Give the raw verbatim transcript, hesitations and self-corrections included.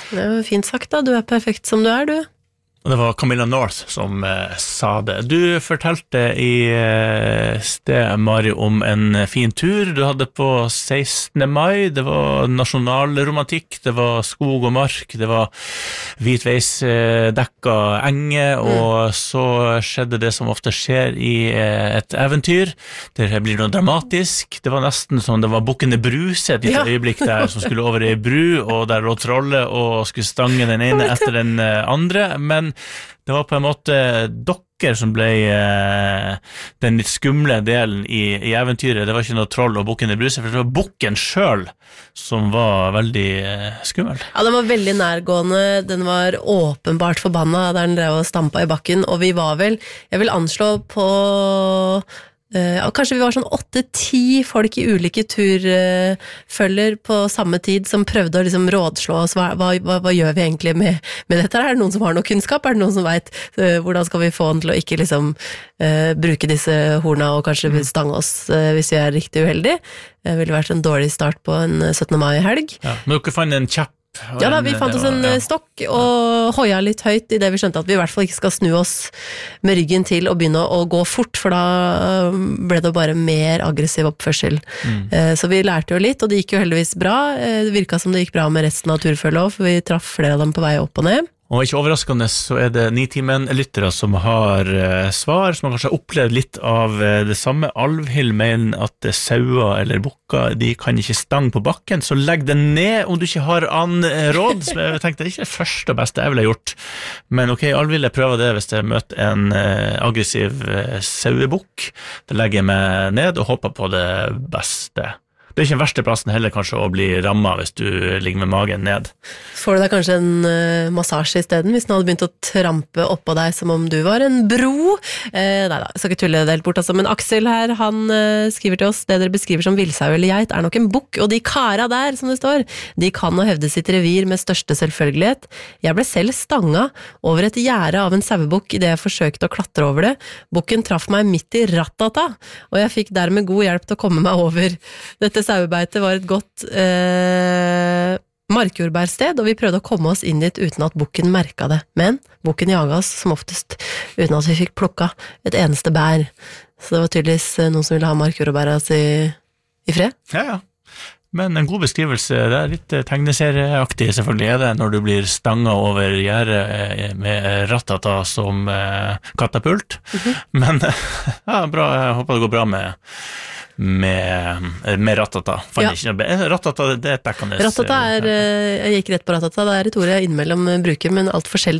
Det var fint sagt da, du er perfekt som du er, du. Og det var Camilla North som eh, sa det. Du fortalte i eh, sted, Mari, om en fin tur du hadde på sekstende mai. Det var nasjonalromantikk, det var skog og mark, det var hvitveisdekka enge, og mm. så skjedde det som ofte skjer i eh, et eventyr. Det blir noe dramatisk. Det var nesten som det var Bukkene Bruse et lite ja. øyeblikk der, som skulle over i bru, og der lå trollet og skulle stange den ene etter den andre, men det var på en måte dere som ble eh, den litt skumle delen i, i eventyret. Det var ikke noe troll og Bukkene Bruse, for det var bukken selv som var veldig eh, skummel. Ja, den var veldig nærgående, den var åpenbart forbanna der den drev og stampa i bakken, og vi var vel, jeg vil anslå på... Uh, kanskje vi var sånn åtte-ti folk i ulike turfølger uh, på samme tid som prøvde å liksom rådslå oss, hva, hva, hva, hva gjør vi egentlig med, med dette? Er det noen som har noe kunnskap? Er det noen som vet uh, hvordan skal vi få den til å ikke liksom uh, bruke disse horna og kanskje stange oss uh, hvis vi er riktig uheldige? Det ville vært en dårlig start på en syttende mai-helg. Ja, men dere fant en kjapp. Ja da, vi fant oss en ja. stokk og hoia litt høyt i det vi skjønte at vi i hvert fall ikke skal snu oss med ryggen til og begynne å gå fort, for da ble det bare mer aggressiv oppførsel. Mm. Så vi lærte jo litt, og det gikk jo heldigvis bra. Det virket som det gikk bra med resten av turfølget også, for vi traff flere av dem på vei opp og ned. Og ikke overraskende så er det Nitimen-lyttere som har uh, svar, som har kanskje opplevd litt av uh, det samme. Alvhild mener at uh, sauer eller bukker, de kan ikke stange på bakken, så legg den ned om du ikke har annen uh, råd, som jeg tenkte det er ikke det første og beste jeg ville gjort. Men ok, Alvhild, jeg prøver det hvis jeg møter en uh, aggressiv uh, sauebukk. Da legger jeg meg ned og håper på det beste. Det er ikke den verste plassen heller kanskje å bli rammet hvis du ligger med magen ned. Får du deg kanskje en uh, massasje i stedet, hvis den hadde begynt å trampe oppå deg som om du var en bro? Eh, nei da, jeg skal ikke tulle det helt bort, altså. Men Aksel her, han uh, skriver til oss, det dere beskriver som villsau eller geit er nok en bukk, og de kara der, som det står, de kan å hevde sitt revir med største selvfølgelighet. Jeg ble selv stanga over et gjerde av en sauebukk i det jeg forsøkte å klatre over det. Bukken traff meg midt i rattata, og jeg fikk dermed god hjelp til å komme meg over. Dette sauebeite var et godt eh, markjordbærsted, og vi prøvde å komme oss inn dit uten at bukken merket det. Men bukken jaget oss som oftest, uten at vi fikk plukka et eneste bær. Så det var tydeligvis noen som ville ha markjordbæra si i fred. Ja, ja. Men en god beskrivelse, det er litt tegneserieaktig selvfølgelig er det, når du blir stanga over gjerdet med rattata som eh, katapult. Mm-hmm. Men ja, bra, jeg håper det går bra med med, med rattata. Ja. Rattata, det er et dekkende. Rattata er, jeg gikk rett på rattata, det er et ord jeg innimellom bruker, men alt for sjelden.